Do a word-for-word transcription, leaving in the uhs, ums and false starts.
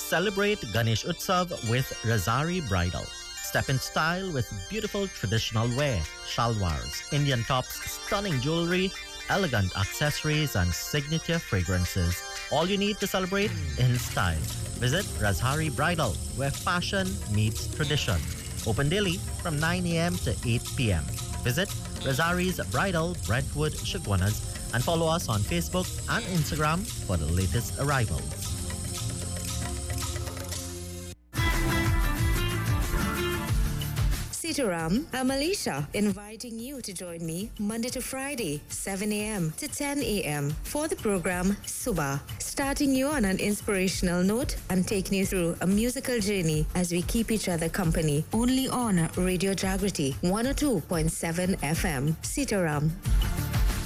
Celebrate Ganesh Utsav with Razari Bridal. Step in style with beautiful traditional wear, shalwars, Indian tops, stunning jewelry, elegant accessories and signature fragrances. All you need to celebrate in style. Visit Razari Bridal, where fashion meets tradition. Open daily from nine a.m. to eight p.m. Visit Razari's Bridal, Brentwood, Chaguanas, and follow us on Facebook and Instagram for the latest arrivals. Sitaram, I'm Alicia, inviting you to join me Monday to Friday, seven a.m. to ten a.m. for the program Suba, starting you on an inspirational note and taking you through a musical journey as we keep each other company, only on Radio Jagriti one oh two point seven F M. Sitaram.